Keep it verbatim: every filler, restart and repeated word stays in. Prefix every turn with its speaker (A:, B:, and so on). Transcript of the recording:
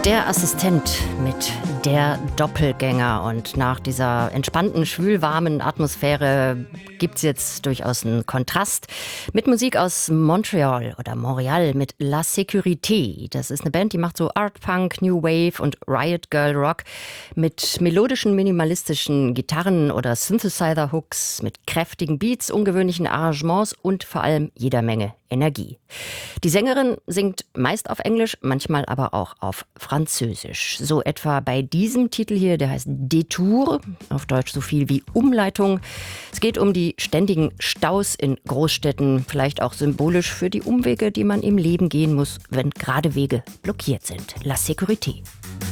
A: Der Assistent mit Der Doppelgänger. Und nach dieser entspannten, schwülwarmen Atmosphäre gibt es jetzt durchaus einen Kontrast mit Musik aus Montreal oder Montreal mit La Sécurité. Das ist eine Band, die macht so Art Punk, New Wave und Riot Girl Rock mit melodischen, minimalistischen Gitarren oder Synthesizer-Hooks, mit kräftigen Beats, ungewöhnlichen Arrangements und vor allem jeder Menge Energie. Die Sängerin singt meist auf Englisch, manchmal aber auch auf Französisch. So etwa bei diesem Titel hier, der heißt Détour, auf Deutsch so viel wie Umleitung. Es geht um die ständigen Staus in Großstädten, vielleicht auch symbolisch für die Umwege, die man im Leben gehen muss, wenn gerade Wege blockiert sind. La Sécurité.